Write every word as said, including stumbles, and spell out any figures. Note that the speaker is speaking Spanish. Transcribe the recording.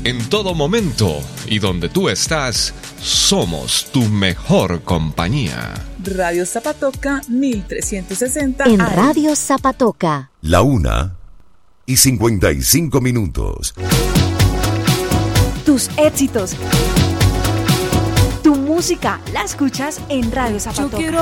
En todo momento y donde tú estás, somos tu mejor compañía. Radio Zapatoca mil trescientos sesenta. En Radio Zapatoca. La una y cincuenta y cinco minutos. Tus éxitos. Tu música la escuchas en Radio Zapatoca. Yo quiero